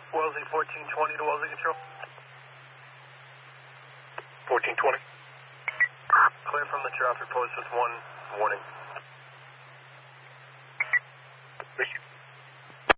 Wellesley 1420 to Wellesley Control. 1420. Clear from the traffic post with one warning.